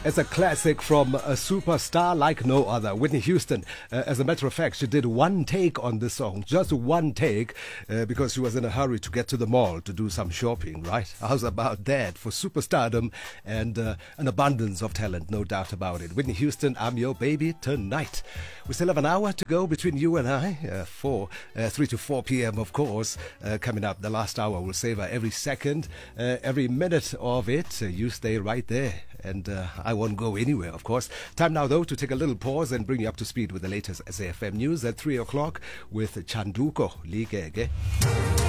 It's a classic from a superstar like no other, Whitney Houston. As a matter of fact, she did one take on this song, just one take, because she was in a hurry to get to the mall to do some shopping, right? How's about that for superstardom and an abundance of talent, no doubt about it. Whitney Houston, I'm Your Baby Tonight. We still have an hour to go between you and I, 3 to 4 p.m., of course. Coming up, the last hour, we'll savor every second, every minute of it. You stay right there, and I won't go anywhere, of course. Time now, though, to take a little pause and bring you up to speed with the latest SAFM news at 3 o'clock with Chanduko Ligege.